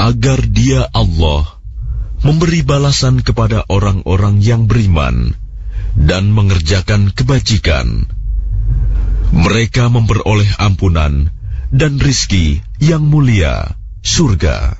agar Dia Allah memberi balasan kepada orang-orang yang beriman dan mengerjakan kebajikan. Mereka memperoleh ampunan dan rizki yang mulia, surga.